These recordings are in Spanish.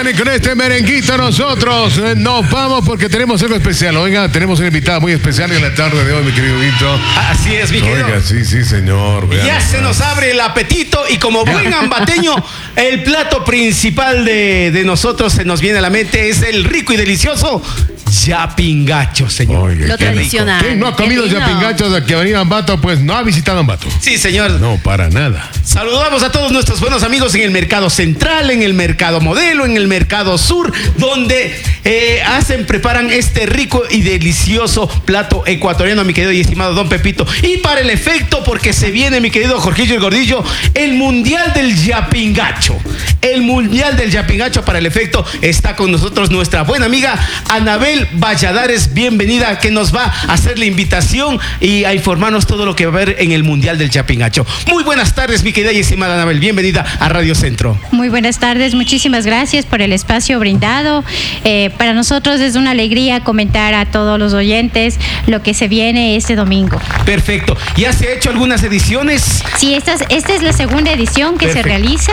Oigan, y con este merenguito nosotros nos vamos porque tenemos algo especial. Oiga, tenemos una invitada muy especial en la tarde de hoy, mi querido Vito. Así es, mi querido. Oiga, sí, señor. Ya se nos abre el apetito y como buen ambateño, el plato principal de nosotros se nos viene a la mente es el rico y delicioso yapingacho, señor. Oiga, lo tradicional. ¿Quién no ha comido yapingachos de que venía Ambato? Pues no ha visitado Ambato. Sí, señor. No, para nada. Saludamos a todos nuestros buenos amigos en el Mercado Central, en el Mercado Modelo, en el Mercado Sur, donde preparan este rico y delicioso plato ecuatoriano, mi querido y estimado don Pepito. Y para el efecto, porque se viene, mi querido Jorgillo el Gordillo, el Mundial del Yapingacho. El Mundial del Yapingacho, para el efecto, está con nosotros nuestra buena amiga Anabel Valladares. Bienvenida, que nos va a hacer la invitación y a informarnos todo lo que va a haber en el Mundial del Yapingacho. Muy buenas tardes, mi querida y estimada Anabel. Bienvenida a Radio Centro. Muy buenas tardes, muchísimas gracias por el espacio brindado. Para nosotros es una alegría comentar a todos los oyentes lo que se viene este domingo. Perfecto. ¿Ya se ha hecho algunas ediciones? Sí, esta es la segunda edición que Perfecto. se realiza.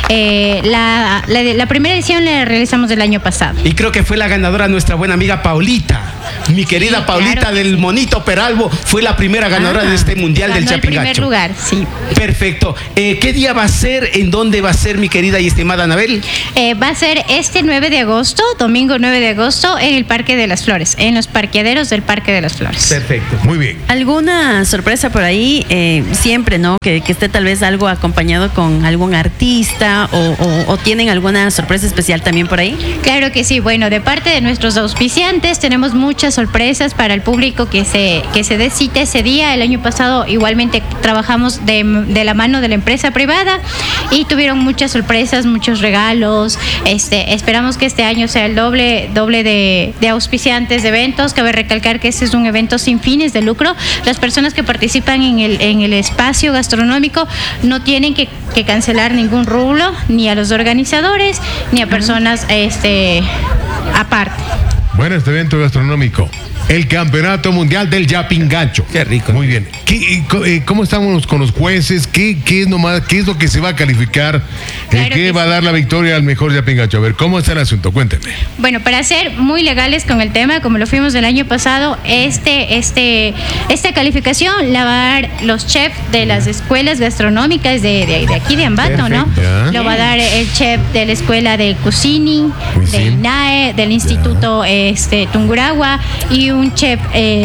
La primera edición la realizamos el año pasado. Y creo que fue la ganadora nuestra buena amiga Paulita. Mi querida Sí, Paulita claro del Monito Peralbo fue la primera ganadora de este Mundial del ganó el Yapingacho. primer lugar, sí. Perfecto. ¿Qué día va a ser? ¿En dónde va a ser, mi querida y estimada Anabel? Va a ser este 9 de agosto, domingo 9 de agosto, en el Parque de las Flores, en los parqueaderos del Parque de las Flores. Perfecto. Muy bien. ¿Alguna sorpresa por ahí? Siempre, ¿no? Que esté tal vez algo acompañado con algún artista o tienen alguna sorpresa especial también por ahí. Claro que sí. Bueno, de parte de nuestros auspiciantes tenemos muchas sorpresas para el público que se dé cita ese día. El año pasado igualmente trabajamos de la mano de la empresa privada y tuvieron muchas sorpresas, muchos regalos. Esperamos que este año sea el doble de auspiciantes de eventos. Cabe recalcar que este es un evento sin fines de lucro. Las personas que participan en el espacio gastronómico no tienen que cancelar ningún rublo, ni a los organizadores, ni a personas aparte. Bueno, este evento gastronómico. El Campeonato Mundial del Yapingacho. Qué rico. Muy bien. ¿Cómo estamos con los jueces? ¿Qué es lo que se va a calificar? Claro ¿Qué que va a dar la victoria al mejor Yapingacho? A ver, ¿cómo está el asunto? Cuénteme. Bueno, para ser muy legales con el tema, como lo fuimos el año pasado, esta calificación la va a dar los chefs de las escuelas gastronómicas de aquí de Ambato, ¿no? Perfecto. Lo va a dar el chef de la escuela de Cusini, del INAE, del Instituto Tungurahua y un chef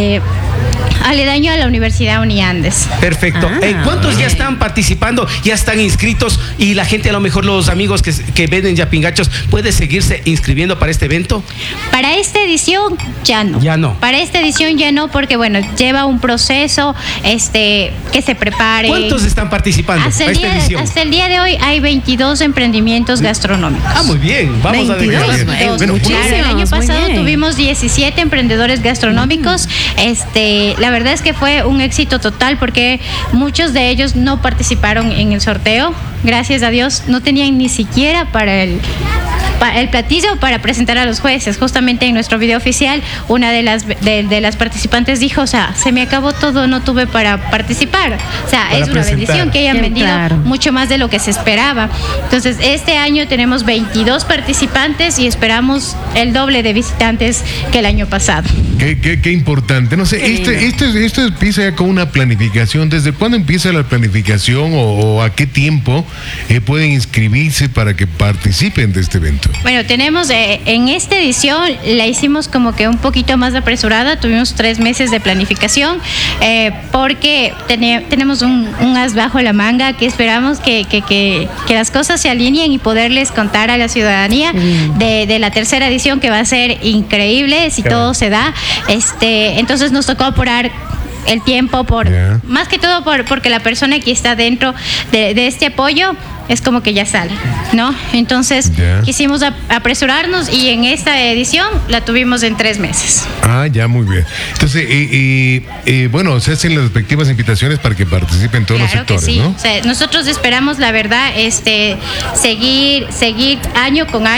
aledaño a la Universidad Uniandes. Perfecto. ¿Cuántos ya están participando? ¿Ya están inscritos? Y la gente, a lo mejor los amigos que venden yapingachos, ¿puede seguirse inscribiendo para este evento? Para esta edición ya no. Ya no. Para esta edición ya no, porque bueno, lleva un proceso que se prepare. ¿Cuántos están participando Hasta a esta edición? el día de hoy hay 22 emprendimientos gastronómicos. Ah, muy bien. Vamos 22, a declarar. Bueno, Claro, el año muy pasado bien. tuvimos 17 emprendedores gastronómicos. La verdad es que fue un éxito total porque muchos de ellos no participaron en el sorteo. Gracias a Dios no tenían ni siquiera para el platillo para presentar a los jueces. Justamente en nuestro video oficial, una de las participantes dijo, o sea, se me acabó todo, no tuve para participar. O sea, Para es una presentar. bendición que hayan vendido Claro. mucho más de lo que se esperaba. Entonces, este año tenemos 22 participantes y esperamos el doble de visitantes que el año pasado. Qué importante. No sé, esto empieza ya con una planificación. ¿Desde cuándo empieza la planificación o a qué tiempo pueden inscribirse para que participen de este evento? Bueno, tenemos en esta edición la hicimos como que un poquito más apresurada, tuvimos 3 meses de planificación porque tenemos un as bajo la manga que esperamos que las cosas se alineen y poderles contar a la ciudadanía de la tercera edición, que va a ser increíble si todo se da. Entonces nos tocó apurar el tiempo más que todo porque la persona que está dentro de este apoyo es como que ya sale, ¿no? Entonces quisimos apresurarnos y en esta edición la tuvimos en 3 meses. Ah, ya, muy bien. Entonces, bueno, se hacen las respectivas invitaciones para que participen todos los sectores, que sí. ¿no? O sea, nosotros esperamos, la verdad, seguir año con año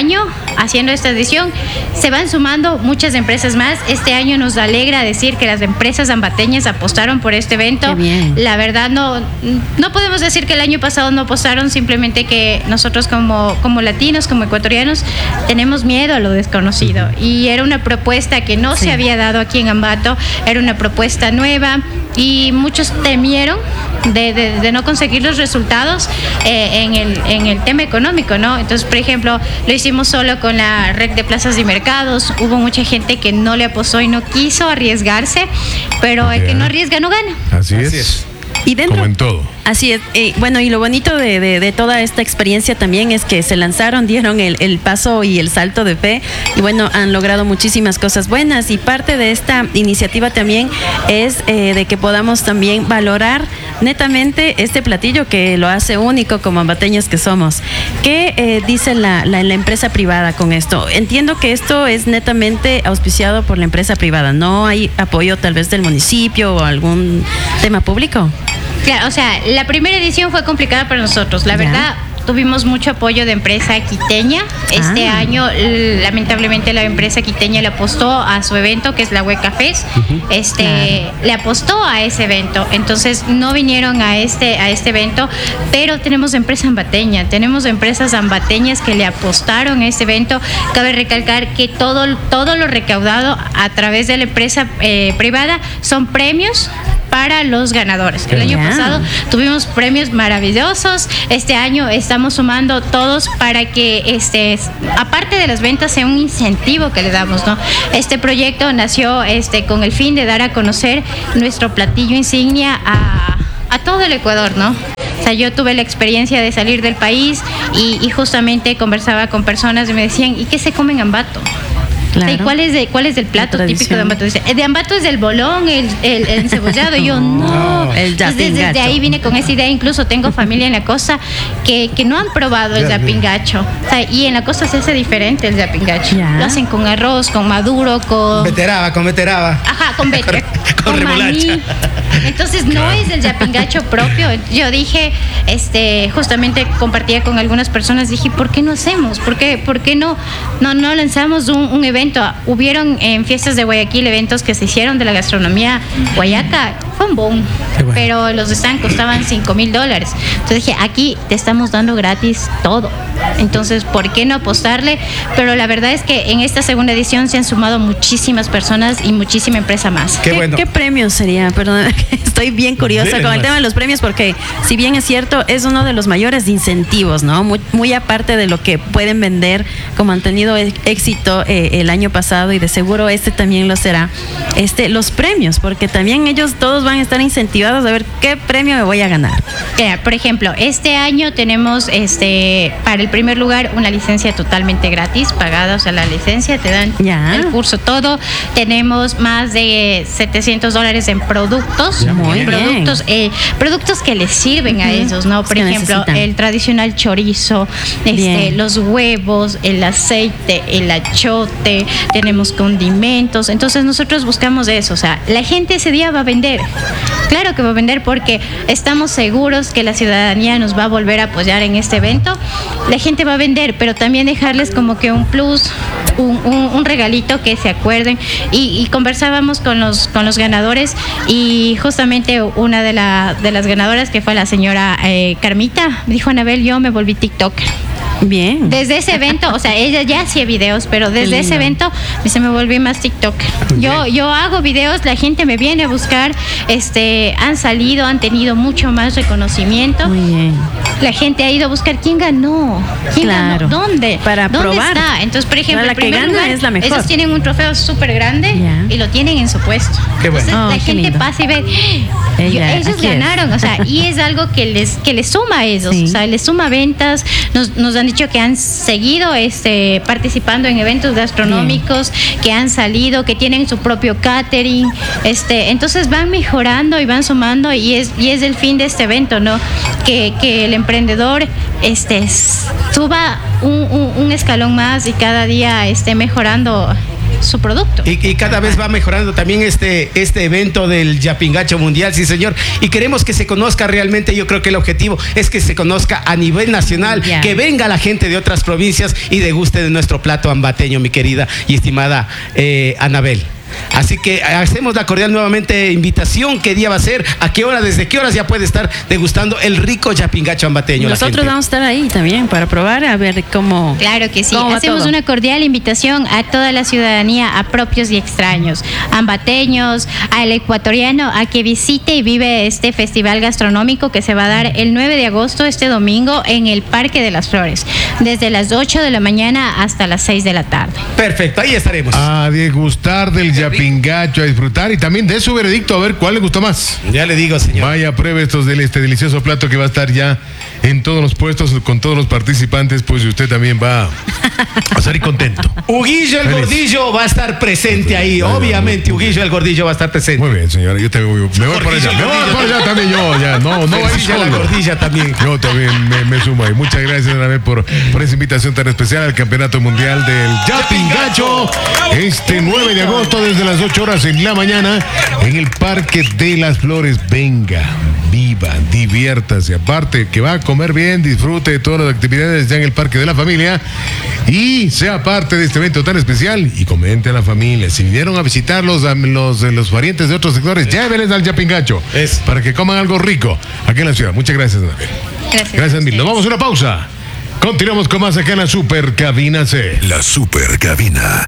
haciendo esta edición. Se van sumando muchas empresas más. Este año nos alegra decir que las empresas ambateñas apostaron por este evento. Qué bien. La verdad no podemos decir que el año pasado no apostaron, simplemente que nosotros como latinos, como ecuatorianos, tenemos miedo a lo desconocido. Y era una propuesta que no se había dado aquí en Ambato, era una propuesta nueva y muchos temieron de no conseguir los resultados en el tema económico, ¿no? Entonces, por ejemplo, lo hicimos solo con la red de plazas y mercados. Hubo mucha gente que no le apostó y no quiso arriesgarse, pero el que no arriesga no gana. Así es. Y dentro, como en todo. Así es. Bueno, y lo bonito de toda esta experiencia también es que se lanzaron, dieron el paso y el salto de fe y bueno, han logrado muchísimas cosas buenas y parte de esta iniciativa también es de que podamos también valorar netamente este platillo que lo hace único como ambateños que somos. ¿Qué dice la empresa privada con esto? Entiendo que esto es netamente auspiciado por la empresa privada, ¿no hay apoyo tal vez del municipio o algún tema público? Claro, o sea, la primera edición fue complicada para nosotros, la verdad. Tuvimos mucho apoyo de empresa quiteña. Este año, lamentablemente, la empresa quiteña le apostó a su evento, que es la Hueca Fest. Le apostó a ese evento. Entonces, no vinieron a este evento, pero tenemos empresa ambateña. Tenemos empresas ambateñas que le apostaron a este evento. Cabe recalcar que todo lo recaudado a través de la empresa privada son premios para los ganadores. El año pasado tuvimos premios maravillosos. Este año estamos sumando todos para que aparte de las ventas sea un incentivo que le damos, ¿no? Este proyecto nació con el fin de dar a conocer nuestro platillo insignia a todo el Ecuador, ¿no? O sea, yo tuve la experiencia de salir del país y justamente conversaba con personas y me decían, ¿y qué se come en Ambato? Claro. ¿Y cuál es el plato típico de Ambato? Dice, de Ambato es el bolón, el encebollado. Y yo, no. El desde ahí vine con esa idea. Incluso tengo familia en la costa que no han probado el yapingacho. O sea, y en la costa se hace diferente el yapingacho. Lo hacen con arroz, con maduro, con beteraba. Ajá, con con remolacha. Entonces no es el yapingacho propio. Yo dije, justamente compartía con algunas personas, dije, ¿por qué no hacemos? ¿Por qué no lanzamos un evento? Hubieron en fiestas de Guayaquil eventos que se hicieron de la gastronomía guayaca, fue un boom, pero los stands costaban $5,000. Entonces dije, aquí te estamos dando gratis todo, entonces ¿por qué no apostarle? Pero la verdad es que en esta segunda edición se han sumado muchísimas personas y muchísima empresa más. ¿Qué premios sería? Perdón, estoy bien curiosa con el tema de los premios porque si bien es cierto, es uno de los mayores incentivos, ¿no? Muy aparte de lo que pueden vender, como han tenido éxito el año pasado y de seguro también lo será, los premios, porque también ellos todos van a estar incentivados a ver qué premio me voy a ganar. Por ejemplo, este año tenemos para el primer lugar una licencia totalmente gratis, pagada, o sea, la licencia te dan el curso todo. Tenemos más de $700 en productos, productos que les sirven a ellos, ¿no? Por ejemplo, el tradicional chorizo, los huevos, el aceite, el achote, tenemos condimentos. Entonces nosotros buscamos eso, o sea, la gente ese día va a vender. Claro que va a vender porque estamos seguros que la ciudadanía nos va a volver a apoyar en este evento. La gente va a vender, pero también dejarles como que un plus, un regalito que se acuerden. Y conversábamos con los ganadores y justamente una de las ganadoras, que fue la señora Carmita, me dijo, Anabel, yo me volví TikToker. Bien. Desde ese evento, o sea, ella ya hacía videos, pero desde ese evento me volví más TikToker. Yo hago videos, la gente me viene a buscar, han salido, han tenido mucho más reconocimiento. Muy bien. La gente ha ido a buscar quién ganó, ganó, dónde, para ¿dónde probar? Está? Entonces, por ejemplo, la que gana es la mejor. Ellos tienen un trofeo súper grande y lo tienen en su puesto. Qué bueno. Entonces, la gente pasa y ve, ellos ganaron, o sea, y es algo que les suma a ellos, o sea, les suma ventas. Nos han dicho que han seguido participando en eventos gastronómicos, que han salido, que tienen su propio catering, entonces van mejorando y van sumando y es el fin de este evento, ¿no? Que el emprendedor suba un escalón más y cada día esté mejorando su producto. Y cada vez va mejorando también este evento del Yapingacho Mundial, sí señor. Y queremos que se conozca realmente, yo creo que el objetivo es que se conozca a nivel nacional, que venga la gente de otras provincias y deguste de nuestro plato ambateño, mi querida y estimada Anabel. Así que hacemos la cordial nuevamente invitación. ¿Qué día va a ser? ¿A qué hora? ¿Desde qué horas ya puede estar degustando el rico yapingacho ambateño? Nosotros vamos a estar ahí también para probar, a ver cómo. Claro que sí. Hacemos una cordial invitación a toda la ciudadanía, a propios y extraños, ambateños, al ecuatoriano, a que visite y vive este festival gastronómico que se va a dar el 9 de agosto, este domingo, en el Parque de las Flores, desde las 8 de la mañana hasta las 6 de la tarde. Perfecto, ahí estaremos. A degustar del yapingacho, a disfrutar y también de su veredicto, a ver cuál le gustó más. Ya le digo, señor. Vaya, pruebe este delicioso plato que va a estar ya en todos los puestos con todos los participantes, pues usted también va a salir contento. Huguillo el Gordillo va a estar presente ahí, obviamente. Huguillo el Gordillo va a estar presente. Muy bien, señora, yo también me voy para allá. Me voy para allá también yo, ya. No hay solo. La Gordilla también. Yo también me sumo ahí. Muchas gracias, Anabel, por esa invitación tan especial al Campeonato Mundial del Yapingacho. Este 9 de agosto, desde las 8 horas en la mañana, en el Parque de las Flores. Venga, viva, diviértase. Aparte que va a comer bien, disfrute de todas las actividades ya en el Parque de la Familia y sea parte de este evento tan especial y comente a la familia. Si vinieron a visitar los parientes de otros sectores, llévenles al Yapingacho para que coman algo rico aquí en la ciudad. Muchas gracias, Anabel. Gracias mil. Nos vamos a una pausa. Continuamos con más acá en la Super Cabina C. La Super Cabina.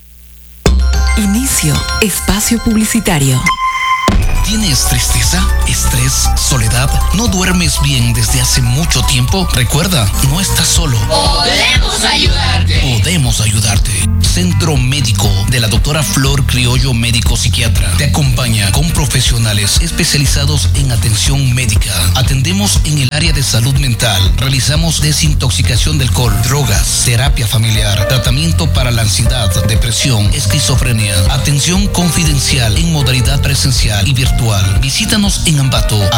Inicio espacio publicitario. ¿Tienes tristeza, estrés, soledad? ¿No duermes bien desde hace mucho tiempo? Recuerda, no estás solo. Podemos ayudarte. Podemos ayudarte. Centro Médico de la doctora Flor Criollo, médico psiquiatra. Te acompaña con profesionales especializados en atención médica. Atendemos en el área de salud mental. Realizamos desintoxicación del alcohol, drogas, terapia familiar, tratamiento para la ansiedad, depresión, esquizofrenia. Atención confidencial en modalidad presencial y virtual. Visítanos en Ambato.